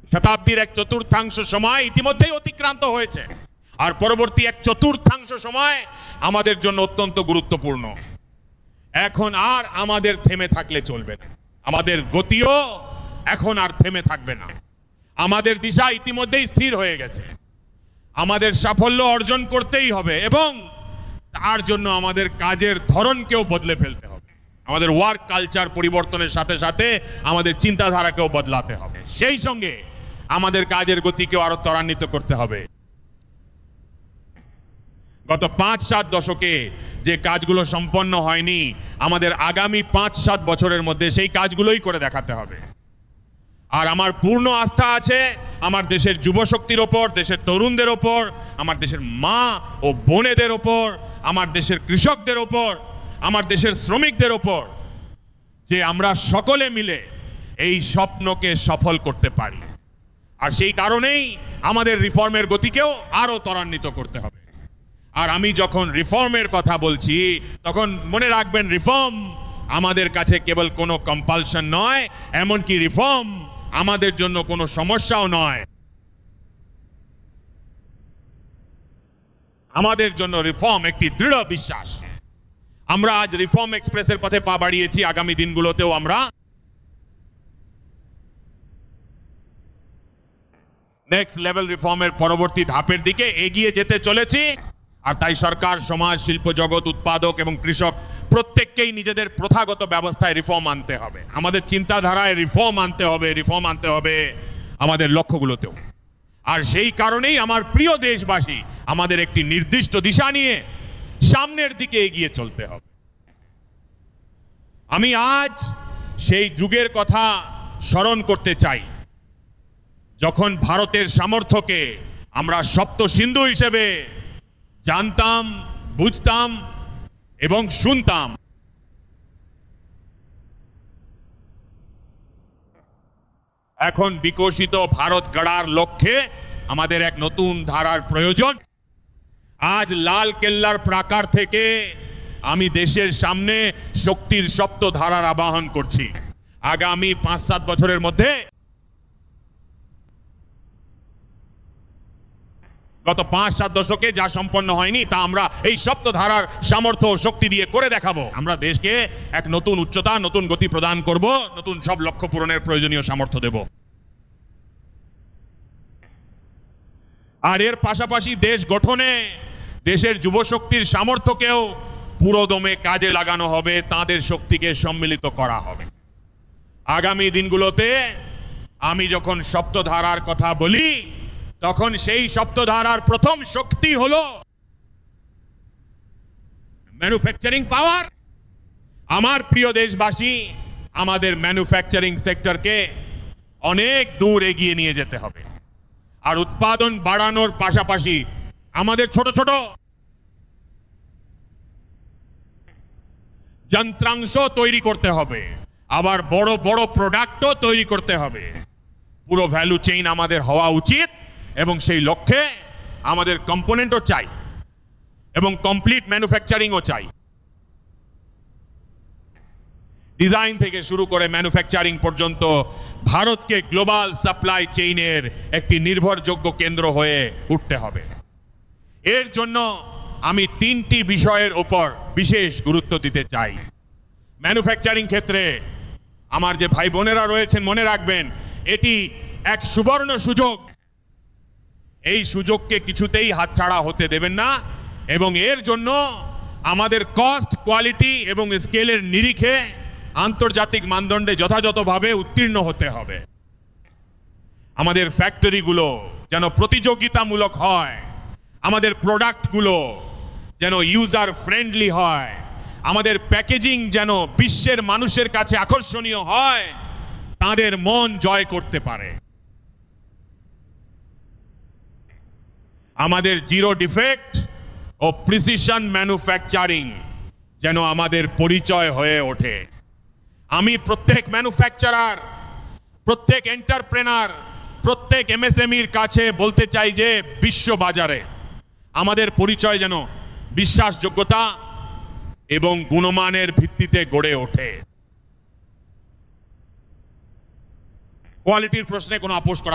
শতাব্দীর এক চতুর্থাংশ সময় ইতিমধ্যেই অতিক্রান্ত হয়েছে, আর পরবর্তী এক চতুর্থাংশ সময় আমাদের জন্য অত্যন্ত গুরুত্বপূর্ণ। এখন আর আমাদের থেমে থাকলে চলবে না, আমাদের গতিও এখন আর থেমে থাকবে না। আমাদের দিশা ইতিমধ্যেই স্থির হয়ে গেছে, আমাদের সাফল্য অর্জন করতেই হবে এবং তার জন্য আমাদের কাজের ধরনকেও বদলে ফেলতে হবে। আমাদের ওয়ার্ক কালচার পরিবর্তনের সাথে সাথে আমাদের চিন্তাধারাকেও বদলাতে হবে, সেই সঙ্গে আমাদের কাজের গতিকেও আরো ত্বরান্বিত করতে হবে। গত 5-7 দশকে যে কাজগুলো সম্পন্ন হয়নি, আমাদের আগামী 5-7 বছরের মধ্যে সেই কাজগুলোই করে দেখাতে হবে। আর আমার পূর্ণ আস্থা আছে আমার দেশের যুবশক্তির ওপর, দেশের তরুণদের ওপর, আমার দেশের মা ও বোনেদের ওপর, আমার দেশের কৃষকদের ওপর, আমার দেশের শ্রমিকদের ওপর, যে আমরা সকলে মিলে এই স্বপ্নকে সফল করতে পারি। আর সেই কারণেই আমাদের রিফর্মের গতিকেও আরো ত্বরান্বিত করতে হবে। আর আমি যখন রিফর্মের কথা বলছি তখন মনে রাখবেন, রিফর্ম আমাদের কাছে কেবল কোনো কম্পালশন নয়, এমনকি রিফর্ম আমাদের জন্য কোনো সমস্যাও নয়। আমাদের জন্য রিফর্ম একটি দৃঢ় বিশ্বাস। আমরা আজ রিফর্ম এক্সপ্রেসের পথে পা বাড়িয়েছি, আগামী দিনগুলোতেও আমরা নেক্সট লেভেল রিফর্মের পরবর্তী ধাপের দিকে এগিয়ে যেতে চলেছি। আর তাই সরকার, সমাজ, শিল্প জগৎ, উৎপাদক এবং কৃষক প্রত্যেককেই নিজেদের প্রথাগত ব্যবস্থায় রিফর্ম আনতে হবে, আমাদের চিন্তাধারায় রিফর্ম আনতে হবে আমাদের লক্ষ্যগুলোতেও। আর সেই কারণেই আমার প্রিয় দেশবাসী, আমাদের একটি নির্দিষ্ট দিশা নিয়ে সামনের দিকে এগিয়ে চলতে হবে। আমি আজ সেই যুগের কথা স্মরণ করতে চাই যখন ভারতের সামর্থ্যকে আমরা সপ্ত সিন্ধু হিসেবে জানতাম, বুঝতাম এবং শুনতাম। এখন বিকশিত ভারত গড়ার লক্ষ্যে আমাদের এক নতুন ধারার প্রয়োজন। আজ লাল কেল্লার প্রাকার থেকে আমি দেশের সামনে শক্তির সপ্ত ধারার আবাহন করছি। আগামী 5-7 বছরের মধ্যে গত 5-7 দশকে যা সম্পন্ন হয়নি তা আমরা এই সপ্ত ধারার সামর্থ্য ও শক্তি দিয়ে করে দেখাবো। আমরা দেশকে এক নতুন উচ্চতা, নতুন গতি প্রদান করব, নতুন সব লক্ষ্য পূরণের প্রয়োজনীয় সামর্থ্য দেব। আর এর পাশাপাশি দেশ গঠনে দেশের যুবশক্তির সামর্থ্যকেও পুরোদমে কাজে লাগানো হবে, তাদের শক্তিকে সম্মিলিত করা হবে। আগামী দিনগুলোতে আমি যখন সপ্তধারার কথা বলি তখন সেই সপ্তধারার প্রথম শক্তি হলো ম্যানুফ্যাকচারিং পাওয়ার। আমার প্রিয় দেশবাসী, আমাদের ম্যানুফ্যাকচারিং সেক্টরকে অনেক দূর এগিয়ে নিয়ে যেতে হবে। আর উৎপাদন বাড়ানোর পাশাপাশি আমাদের ছোট ছোট যন্ত্রাংশ তৈরি করতে হবে, আবার বড় বড় প্রোডাক্টও তৈরি করতে হবে। পুরো ভ্যালু চেইন আমাদের হওয়া উচিত এবং সেই লক্ষ্যে আমাদের কম্পোনেন্টও চাই এবং কমপ্লিট ম্যানুফ্যাকচারিংও চাই। ডিজাইন থেকে শুরু করে ম্যানুফ্যাকচারিং পর্যন্ত ভারতকে গ্লোবাল সাপ্লাই চেইনের একটি নির্ভরযোগ্য কেন্দ্র হয়ে উঠতে হবে। এর জন্য আমি 3টি বিষয়ের উপর বিশেষ গুরুত্ব দিতে চাই। ম্যানুফ্যাকচারিং ক্ষেত্রে আমার যে ভাই বোনেরা রয়েছেন, মনে রাখবেন এটি এক সুবর্ণ সুযোগ। এই সুযোগকে কিছুতেই হাতছাড়া হতে দেবেন না এবং এর জন্য আমাদের কস্ট, কোয়ালিটি এবং স্কেলের নিরিখে আন্তর্জাতিক মানদণ্ডে যথাযথভাবে উত্তীর্ণ হতে হবে। আমাদের ফ্যাক্টরিগুলো যেন প্রতিযোগিতামূলক হয়, আমাদের প্রোডাক্টগুলো যেন ইউজার ফ্রেন্ডলি হয়, আমাদের প্যাকেজিং যেন বিশ্বের মানুষের কাছে আকর্ষণীয় হয়, তাদের মন জয় করতে পারে। আমাদের জিরো ডিফেক্ট ও প্রিসিশন ম্যানুফ্যাকচারিং যেন আমাদের পরিচয় হয়ে ওঠে। আমি প্রত্যেক ম্যানুফ্যাকচারার, প্রত্যেক এন্টারপ্রেনার, প্রত্যেক এমএসএমইর কাছে বলতে চাই যে বিশ্ব বাজারে আমাদের পরিচয় যেন বিশ্বাসযোগ্যতা এবং গুণমানের ভিত্তিতে গড়ে ওঠে। কোয়ালিটির প্রশ্নে কোনো আপোষ করা